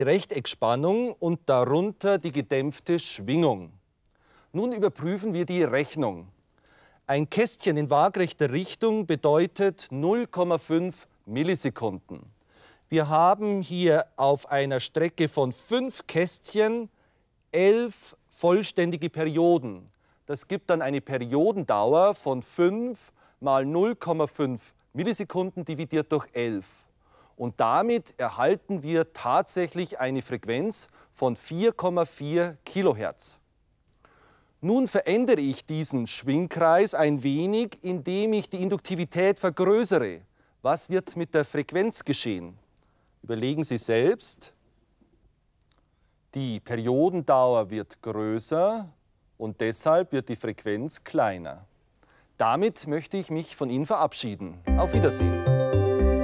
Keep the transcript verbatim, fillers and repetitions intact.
Rechteckspannung und darunter die gedämpfte Schwingung. Nun überprüfen wir die Rechnung. Ein Kästchen in waagrechter Richtung bedeutet null Komma fünf Millisekunden. Wir haben hier auf einer Strecke von fünf Kästchen elf vollständige Perioden. Das gibt dann eine Periodendauer von fünf mal null Komma fünf Millisekunden dividiert durch elf. Und damit erhalten wir tatsächlich eine Frequenz von vier Komma vier Kilohertz. Nun verändere ich diesen Schwingkreis ein wenig, indem ich die Induktivität vergrößere. Was wird mit der Frequenz geschehen? Überlegen Sie selbst. Die Periodendauer wird größer und deshalb wird die Frequenz kleiner. Damit möchte ich mich von Ihnen verabschieden. Auf Wiedersehen.